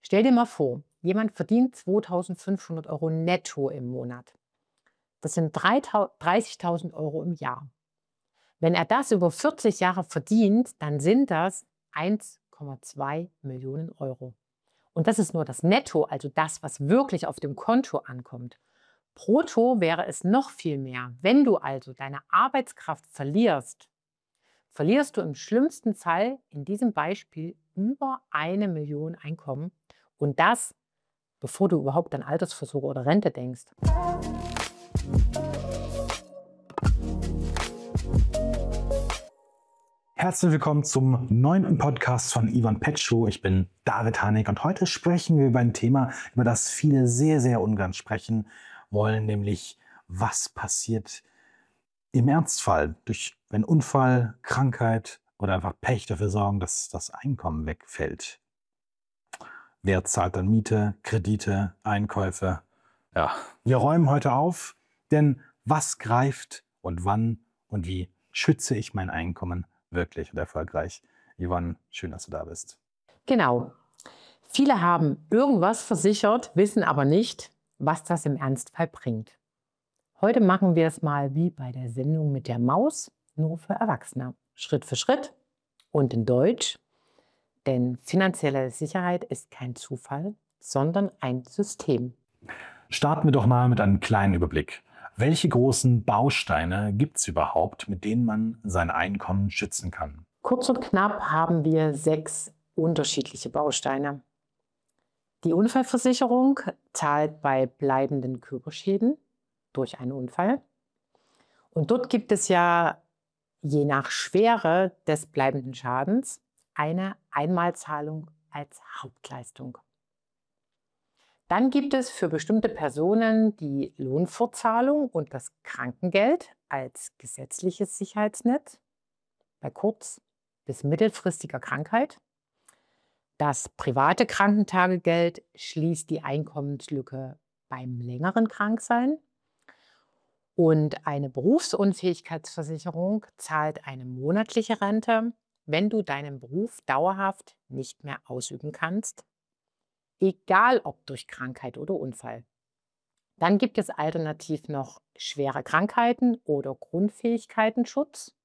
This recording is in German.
Stell dir mal vor, jemand verdient 2.500 € netto im Monat. Das sind 30.000 € im Jahr. Wenn er das über 40 Jahre verdient, dann sind das 1,2 Millionen Euro. Und das ist nur das Netto, also das, was wirklich auf dem Konto ankommt. Brutto wäre es noch viel mehr. Wenn du also deine Arbeitskraft verlierst, verlierst du im schlimmsten Fall in diesem Beispiel über 1 Million Einkommen. Und das, bevor du überhaupt an Altersvorsorge oder Rente denkst. Herzlich willkommen zum 9. Podcast von Ivan Pet Show. Ich bin David Haneck und heute sprechen wir über ein Thema, über das viele sehr, sehr ungern sprechen wollen, nämlich was passiert im Ernstfall, wenn Unfall, Krankheit oder einfach Pech dafür sorgen, dass das Einkommen wegfällt. Wer zahlt dann Miete, Kredite, Einkäufe? Ja, wir räumen heute auf, denn was greift und wann und wie schütze ich mein Einkommen wirklich und erfolgreich? Yvonne, schön, dass du da bist. Genau. Viele haben irgendwas versichert, wissen aber nicht, was das im Ernstfall bringt. Heute machen wir es mal wie bei der Sendung mit der Maus, nur für Erwachsene. Schritt für Schritt und in Deutsch. Denn finanzielle Sicherheit ist kein Zufall, sondern ein System. Starten wir doch mal mit einem kleinen Überblick. Welche großen Bausteine gibt es überhaupt, mit denen man sein Einkommen schützen kann? Kurz und knapp haben wir 6 unterschiedliche Bausteine. Die Unfallversicherung zahlt bei bleibenden Körperschäden durch einen Unfall. Und dort gibt es ja je nach Schwere des bleibenden Schadens eine Einmalzahlung als Hauptleistung. Dann gibt es für bestimmte Personen die Lohnfortzahlung und das Krankengeld als gesetzliches Sicherheitsnetz bei kurz- bis mittelfristiger Krankheit. Das private Krankentagegeld schließt die Einkommenslücke beim längeren Kranksein. Und eine Berufsunfähigkeitsversicherung zahlt eine monatliche Rente, wenn du deinen Beruf dauerhaft nicht mehr ausüben kannst, egal ob durch Krankheit oder Unfall. Dann gibt es alternativ noch schwere Krankheiten oder Grundfähigkeitenschutz.